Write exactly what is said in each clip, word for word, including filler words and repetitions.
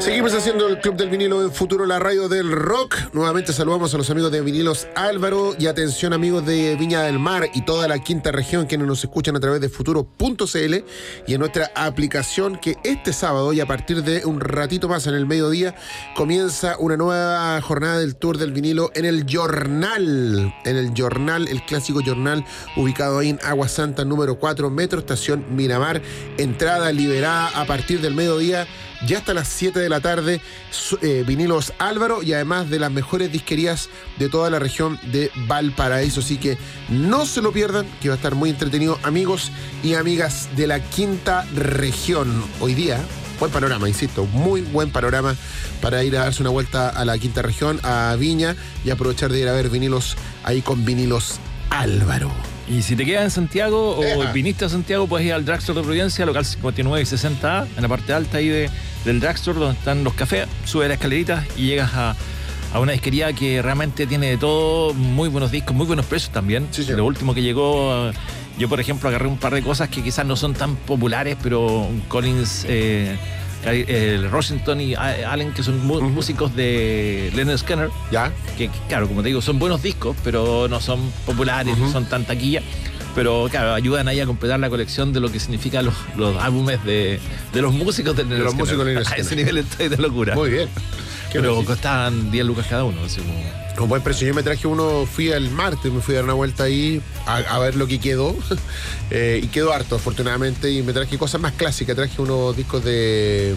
Seguimos haciendo el Club del Vinilo en Futuro, la radio del rock. Nuevamente saludamos a los amigos de Vinilos Álvaro y atención amigos de Viña del Mar y toda la quinta región quienes nos escuchan a través de futuro punto c l y en nuestra aplicación, que este sábado y a partir de un ratito más en el mediodía comienza una nueva jornada del Tour del Vinilo en el Jornal, en el Jornal, el clásico Jornal ubicado ahí en Agua Santa número cuatro, Metro Estación Miramar. Entrada liberada a partir del mediodía ya hasta las siete de la tarde, eh, Vinilos Álvaro, y además de las mejores disquerías de toda la región de Valparaíso. Así que no se lo pierdan, que va a estar muy entretenido, amigos y amigas de la quinta región. Hoy día, buen panorama, insisto, muy buen panorama para ir a darse una vuelta a la quinta región, a Viña, y aprovechar de ir a ver vinilos ahí con Vinilos Álvaro. Y si te quedas en Santiago o Eja. viniste a Santiago, puedes ir al Drugstore de Providencia, local cincuenta y nueve y sesenta A, en la parte alta ahí de, del Drugstore, donde están los cafés. Subes la escalerita y llegas a, a una disquería que realmente tiene de todo, muy buenos discos, muy buenos precios también. Sí, sí. Lo último que llegó, yo por ejemplo agarré un par de cosas que quizás no son tan populares, pero Collins, eh, el Washington y Allen, que son mu- uh-huh. músicos de Leonard Skinner, ¿Ya? que claro, como te digo, son buenos discos, pero no son populares, uh-huh. no son tan taquilla, pero claro, ayudan ahí a completar la colección de lo que significan los, los álbumes de, de los músicos de, de los músicos de a ese nivel estoy de locura. Muy bien. Pero bueno, costaban diez lucas cada uno, así como... Con buen precio. Yo me traje uno, fui el martes, me fui a dar una vuelta ahí a, a ver lo que quedó. eh, y quedó harto, afortunadamente. Y me traje cosas más clásicas. Traje unos discos de.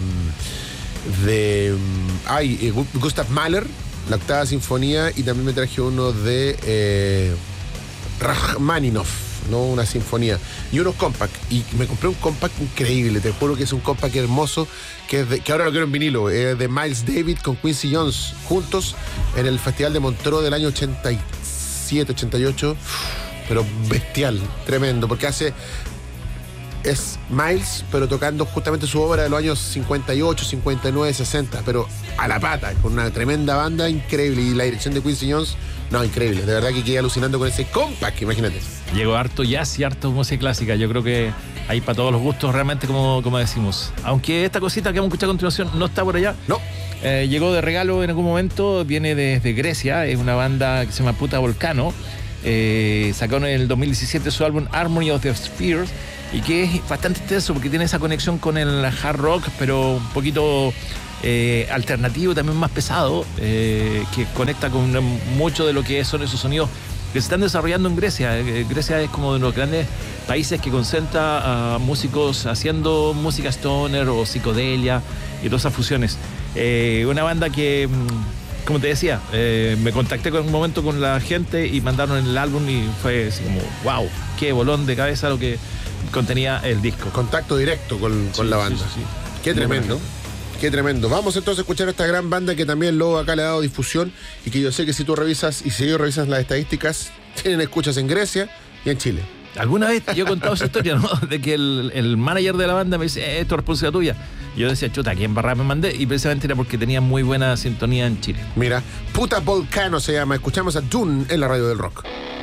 de. Ay, eh, Gustav Mahler, la octava sinfonía. Y también me traje uno de. Eh, Rachmaninoff, ¿no? Una sinfonía. Y unos compact. Y me compré un compact increíble. Te juro que es un compact hermoso. Que, es de, que ahora lo quiero en vinilo. Es de Miles Davis con Quincy Jones juntos en el Festival de Montreux del año ochenta y siete, ochenta y ocho. Pero bestial, tremendo. Porque hace. Es Miles, pero tocando justamente su obra de los años cincuenta y ocho, cincuenta y nueve, sesenta. Pero a la pata, con una tremenda banda increíble. Y la dirección de Quincy Jones. No, increíble. De verdad que quedé alucinando con ese compact, imagínate. Llegó harto jazz y harto música clásica. Yo creo que hay para todos los gustos, realmente, como, como decimos. Aunque esta cosita que vamos a escuchar a continuación no está por allá. No. Eh, llegó de regalo en algún momento, viene desde Grecia, es una banda que se llama Puta Volcano. Eh, sacó en el dos mil diecisiete su álbum Harmony of the Spheres, y que es bastante intenso porque tiene esa conexión con el hard rock, pero un poquito... Eh, alternativo, también más pesado, eh, que conecta con mucho de lo que son esos sonidos que se están desarrollando en Grecia. Eh, Grecia es como de los grandes países que concentra a músicos haciendo música stoner o psicodelia y todas esas fusiones. Eh, una banda que, como te decía, eh, me contacté con un momento con la gente y mandaron el álbum y fue así como, wow, qué bolón de cabeza lo que contenía el disco. Contacto directo con, con sí, la banda. Sí, sí, sí. Qué tremendo. Qué tremendo. Vamos entonces a escuchar a esta gran banda que también Lobo acá le ha dado difusión y que yo sé que si tú revisas y si ellos revisas las estadísticas, tienen escuchas en Grecia y en Chile. Alguna vez yo he contado esa historia, ¿no? De que el, el manager de la banda me dice, eh, esto es responsabilidad tuya. Y yo decía, chuta, ¿a quién barra me mandé? Y precisamente era porque tenía muy buena sintonía en Chile. Mira, Puta Volcano se llama. Escuchamos a Dune en la radio del rock.